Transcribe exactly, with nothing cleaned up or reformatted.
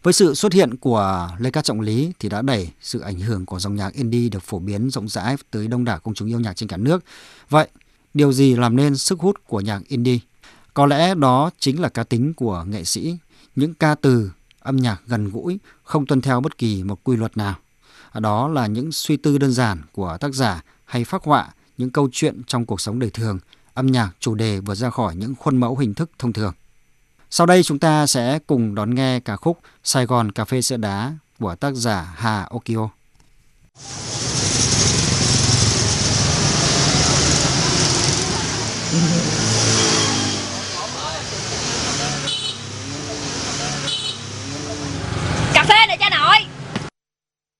Với sự xuất hiện của Lê Cát Trọng Lý thì đã đẩy sự ảnh hưởng của dòng nhạc indie được phổ biến rộng rãi tới đông đảo công chúng yêu nhạc trên cả nước. Vậy, điều gì làm nên sức hút của nhạc indie? Có lẽ đó chính là cá tính của nghệ sĩ, những ca từ, âm nhạc gần gũi, không tuân theo bất kỳ một quy luật nào. Đó là những suy tư đơn giản của tác giả hay phác họa những câu chuyện trong cuộc sống đời thường, âm nhạc chủ đề vượt ra khỏi những khuôn mẫu hình thức thông thường. Sau đây chúng ta sẽ cùng đón nghe ca khúc Sài Gòn Cà phê Sữa Đá của tác giả Hà Okio.